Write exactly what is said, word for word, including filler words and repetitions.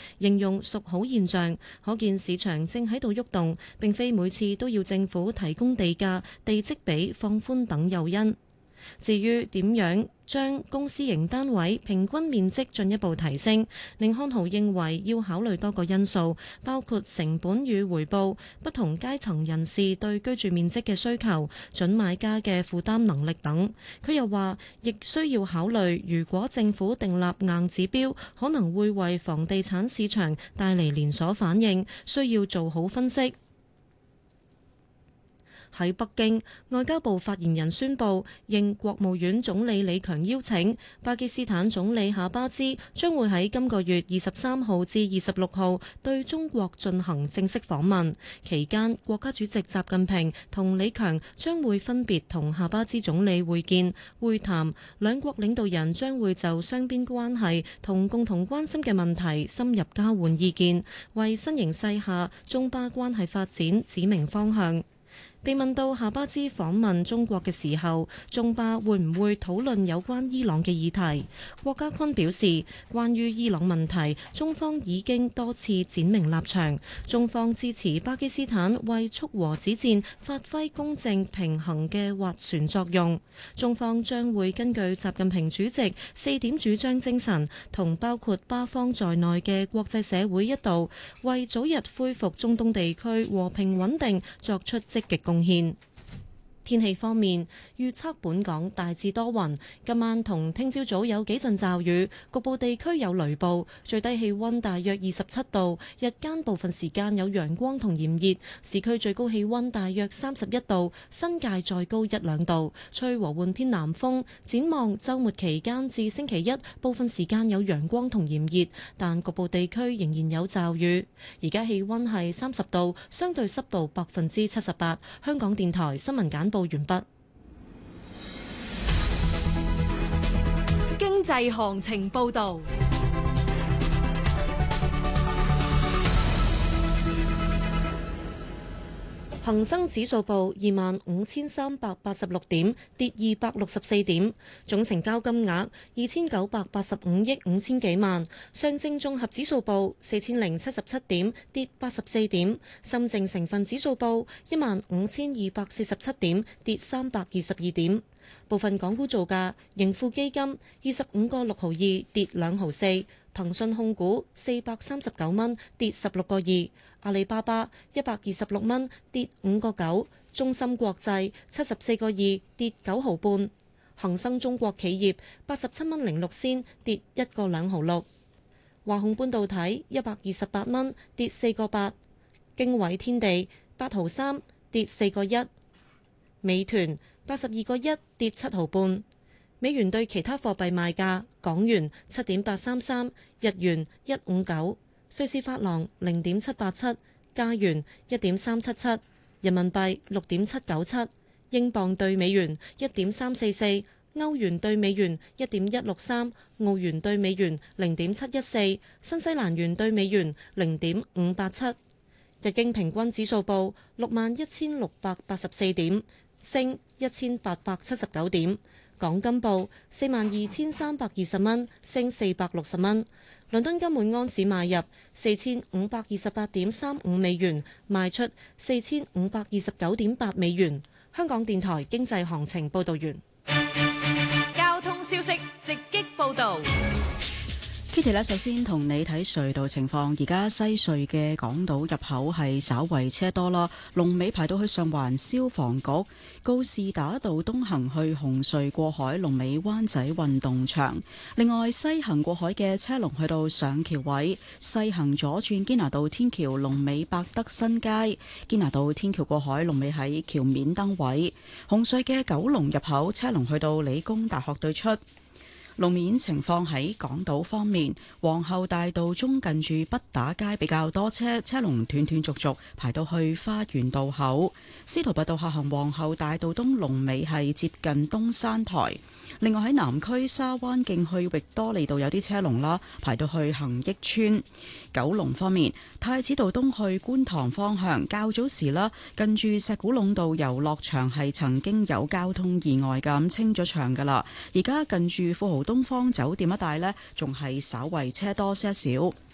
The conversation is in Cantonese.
形容屬好現象，可見市場正喺度喐動，並非每次都要政府提供地價、地積比、放寬等誘因。至於點樣將公私營單位平均面積進一步提升，甯漢豪認為要考慮多個因素，包括成本與回報、不同階層人士對居住面積嘅需求、準買家嘅負擔能力等。佢又話，亦需要考慮，如果政府訂立硬指標，可能會為房地產市場帶嚟連鎖反應，需要做好分析。喺北京，外交部發言人宣布，應國務院總理李強邀請，巴基斯坦總理夏巴茲將會喺今個月二十三號至二十六號對中國進行正式訪問。期間，國家主席習近平同李強將會分別同夏巴茲總理會見會談，兩國領導人將會就雙邊關係同共同關心嘅問題深入交換意見，為新形勢下中巴關係發展指明方向。被問到夏巴茲訪問中國嘅時候，中巴會唔會討論有關伊朗嘅議題？郭家坤表示，關於伊朗問題，中方已經多次展明立場，中方支持巴基斯坦為促和止戰發揮公正平衡嘅斡旋作用。中方將會根據習近平主席四點主張精神，同包括巴方在內嘅國際社會一道，為早日恢復中東地區和平穩定作出積極貢獻。天氣方面，預測本港大致多雲，今晚同聽朝早有幾陣驟雨，局部地區有雷暴，最低氣溫大約二十七度，日間部分時間有陽光同炎熱，市區最高氣溫大約三十一度，新界再高一兩度，吹和緩偏南風。展望週末期間至星期一，部分時間有陽光同炎熱，但局部地區仍然有驟雨。而家氣溫係三十度，相對濕度百分之七十八。香港電台新聞簡報完畢。 經濟行情報道。 恒生指數報二萬五千三百八十六點，跌二百六十四點，總成交金額二千九百八十五億五千幾萬。上證綜合指數報四千零七十七點，跌八十四點。深證成分指數報一萬五千二百四十七點，跌三百二十二點。部分港股造價：盈富基金二十五個六毫二，跌兩毫四；騰訊控股四百三十九蚊，跌十六個二；阿里巴巴一百二十六蚊，跌五個九；中芯國際七十四個二，跌九毫半；恒生中國企業八十七蚊零六仙，跌一個兩毫六；華虹半導體一百二十八蚊，跌四個八；經緯天地八毫三，跌四個一；美團八十二個一，跌七毫半。美元對其他貨幣賣價：港元七點八三三，日元一五九，瑞士法郎零點七八七，加元一點三七七，人民幣六點七九七，英鎊對美元一點三四四，歐元對美元一點一六三，澳元對美元零點七一四，新西蘭元對美元零點五八七。日經平均指數報六萬一千六百八十四點，升一千八百七十九點。港金報四萬二千三百二十蚊，升四百六十蚊。倫敦金每安士買入四千五百二十八點三五美元，賣出四千五百二十九點八美元。香港電台經濟行情報道完。 交通消息直擊報道。 Kitty 咧，首先同你睇隧道情況。而家西隧嘅港島入口係稍為車多啦，龍尾排到去上環消防局。告士打道東行去紅隧過海，龍尾灣仔運動場。另外西行過海嘅車龍去到上橋位，西行左轉堅拿道天橋，龍尾百德新街。堅拿道天橋過海，龍尾喺橋面燈位。紅隧嘅九龍入口車龍去到理工大學對出。路面情況喺港島方面，皇后大道中近住畢打街比較多車，車龍斷斷續續排到去花園道口。司徒拔道下行皇后大道東龍尾係接近東山台。另外喺南區沙灣徑去域多利道有啲車龍啦，排到去恒益邨。九龍方面，太子道東去觀塘方向，較早時啦，近住石鼓壟道遊樂場係曾經有交通意外咁清咗場噶啦，而家近住富豪東方酒店一帶呢，仲係稍為車多些少。